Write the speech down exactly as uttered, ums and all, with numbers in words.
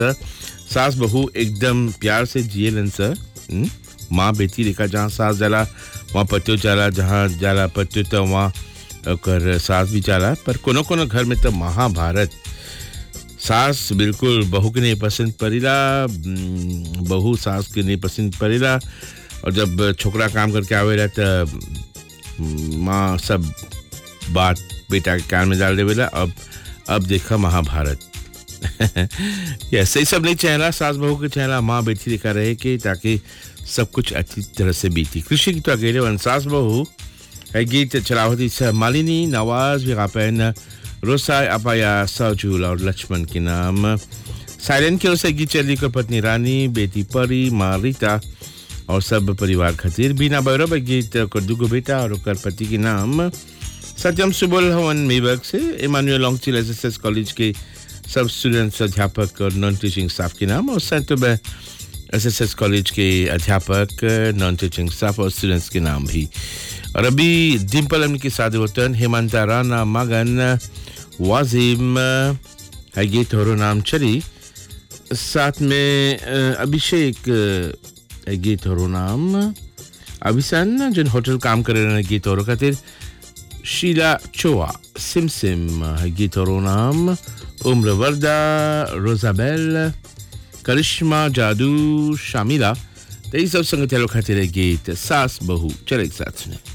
सास बहू एकदम प्यार से जियलन सर। हम्म? माँ बेटी रेखा जहाँ सास जाला वहाँ पत्यो जाला, जहाँ जाला पत्यो तो वहाँ ओकर सास भी जाला। पर कोनो कोनो घर में तो महाभारत, सास बिल्कुल बहू के नहीं पसंद पड़ेला, हम्म, बहू सास के नहीं पसंद पड़ेला। और जब छोकरा काम करके आवेला तो माँ सब बात बेटा के कान में डाल देवेला। अब अब देखा महाभारत। ऐसे ही सब नहीं चहला, सास बहू के चहला माँ बेटी लिखा रहे कि ताकि सब कुछ अच्छी तरह से बीती। कृषि की तो अकेले वन सास बहू है गीत चलावती मालिनी नवाज विगापन रोसाय अपाया साजूल और लक्ष्मण के नाम। साइलेंट की ओर से गीत चली कर पत्नी रानी, बेटी परी, माँ रीता और सब परिवार खातिर। बीना बैरव गीत कर दुगो बेटा और कर पति के नाम। सत्यम सुबोल हवन मेबक से इमानुएल लॉन्गचिल एसएसएस कॉलेज के सब स्टूडेंट्स, अध्यापक और नॉन टीचिंग स्टाफ के नाम। और सेंट एसएसएस कॉलेज के अध्यापक, नॉन टीचिंग स्टाफ और स्टूडेंट्स के नाम भी। और अभी डिम्पल अमन के साथ वतन हेमंता राना, मगन, वाजिम है गीत और नाम चली। साथ में अभिषेक है गीत और नाम। अभिसन जिन होटल काम कर रहे गीत और खातिर। शीला चोआ सिमसिम है गीत और नाम। उम्र वर्दा, रोजाबेल, करिश्मा, जादू, शामिला, तो ये सब संगत खातिर गीत सास बहू चले एक साथ सुने।